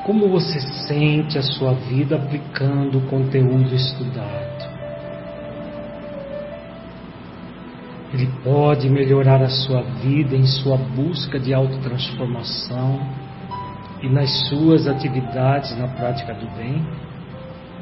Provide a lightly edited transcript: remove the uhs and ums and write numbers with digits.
Como você sente a sua vida aplicando o conteúdo estudado? Ele pode melhorar a sua vida em sua busca de autotransformação e nas suas atividades na prática do bem?